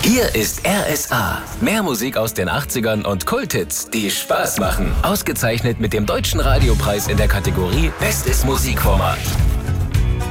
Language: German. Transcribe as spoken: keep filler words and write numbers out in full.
Hier ist R S A. Mehr Musik aus den achtzigern und Kulthits, die Spaß machen. Ausgezeichnet mit dem Deutschen Radiopreis in der Kategorie Bestes Musikformat.